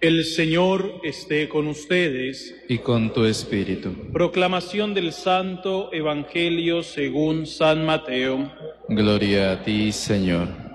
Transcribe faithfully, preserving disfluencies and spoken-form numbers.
El Señor esté con ustedes. Y con tu espíritu. Proclamación del Santo Evangelio según San Mateo. Gloria a ti, Señor.